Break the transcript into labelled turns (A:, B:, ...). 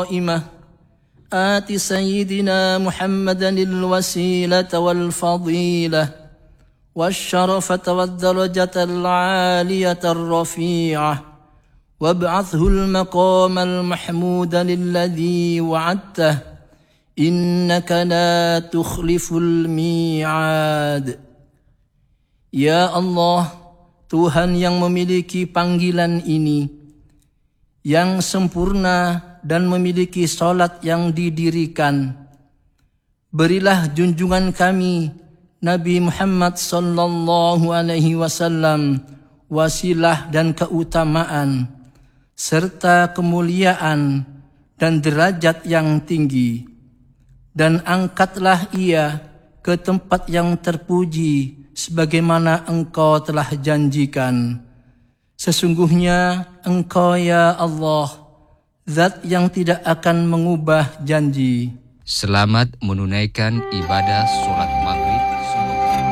A: القائمة آت سيدنا محمدا الوسيلة والفضيلة والشرفة والدرجة العالية الرفيعة وابعثه المقام المحمود الذي وعدته إنك لا تخلف الميعاد. Ya Allah, Tuhan yang memiliki panggilan ini, yang sempurna dan memiliki salat yang didirikan, berilah junjungan kami Nabi Muhammad sallallahu alaihi wasallam wasilah dan keutamaan serta kemuliaan dan derajat yang tinggi, dan angkatlah ia ke tempat yang terpuji sebagaimana Engkau telah janjikan. Sesungguhnya Engkau ya Allah, Zat yang tidak akan mengubah janji.
B: Selamat menunaikan ibadah sholat maghrib.